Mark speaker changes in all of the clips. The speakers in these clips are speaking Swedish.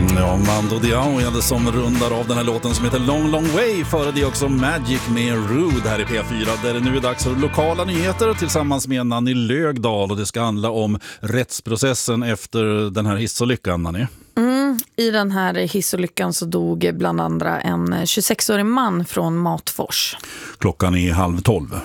Speaker 1: Ja, Mando Diao är det som rundar av den här låten som heter Long Long Way. Före det också Magic med Rude här i P4, där det nu är dags för lokala nyheter tillsammans med Nanny Lögdahl. Och det ska handla om rättsprocessen efter den här hissolyckan, Nanny.
Speaker 2: I den här hissolyckan så dog bland andra en 26-årig man från Matfors.
Speaker 1: Klockan är 11:30.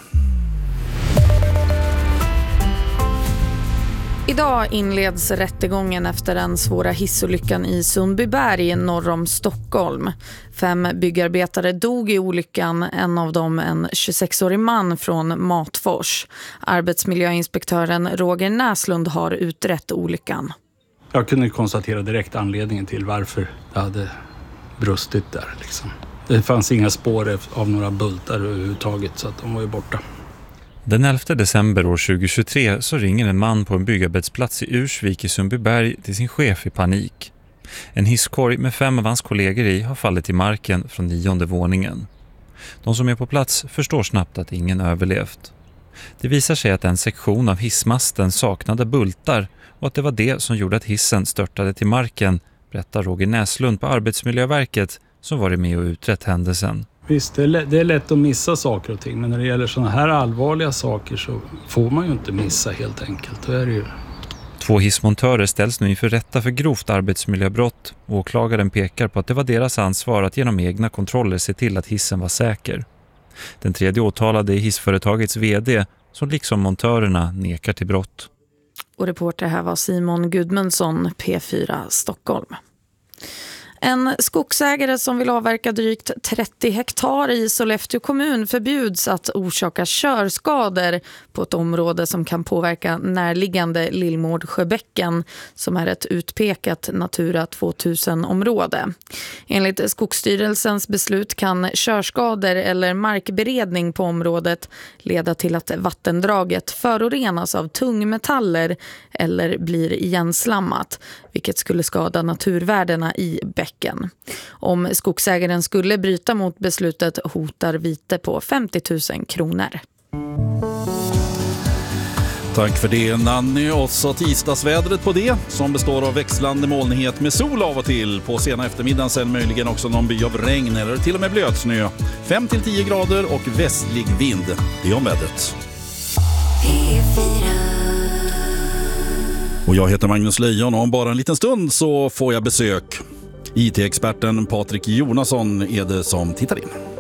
Speaker 2: Idag inleds rättegången efter den svåra hissolyckan i Sundbyberg norr om Stockholm. 5 byggarbetare dog i olyckan, en av dem en 26-årig man från Matfors. Arbetsmiljöinspektören Roger Näslund har utrett olyckan.
Speaker 3: Jag kunde konstatera direkt anledningen till varför det hade brustit där. Det fanns inga spår av några bultar överhuvudtaget, så att de var ju borta.
Speaker 4: Den 11 december år 2023 så ringer en man på en byggarbetsplats i Ursvik i Sundbyberg till sin chef i panik. En hisskorg med 5 av hans kollegor i har fallit i marken från 9:e våningen. De som är på plats förstår snabbt att ingen överlevt. Det visar sig att en sektion av hissmasten saknade bultar och att det var det som gjorde att hissen störtade till marken, berättar Roger Näslund på Arbetsmiljöverket som varit med och utrett händelsen.
Speaker 3: Visst, det är lätt att missa saker och ting, men när det gäller sådana här allvarliga saker så får man ju inte missa helt enkelt. Det är det ju.
Speaker 4: 2 hissmontörer ställs nu inför rätta för grovt arbetsmiljöbrott. Åklagaren pekar på att det var deras ansvar att genom egna kontroller se till att hissen var säker. Den 3:e åtalade är hissföretagets vd som liksom montörerna nekar till brott.
Speaker 2: Och reporter här var Simon Gudmundsson, P4 Stockholm. En skogsägare som vill avverka drygt 30 hektar i Sollefteå kommun förbjuds att orsaka körskador på ett område som kan påverka närliggande Lillmårdsjöbäcken, som är ett utpekat Natura 2000-område. Enligt Skogsstyrelsens beslut kan körskador eller markberedning på området leda till att vattendraget förorenas av tungmetaller eller blir igenslammat, vilket skulle skada naturvärdena i bäcken. Om skogsägaren skulle bryta mot beslutet hotar vite på 50 000 kronor.
Speaker 1: Tack för det, Nanny. Och så tisdagsvädret på det, som består av växlande molnighet med sol av och till. På sena eftermiddagen sen möjligen också någon by av regn eller till och med blötsnö. 5-10 grader och västlig vind. Det är om vädret. Och jag heter Magnus Lejon och om bara en liten stund så får jag besök. IT-experten Patrik Jonasson är det som tittar in.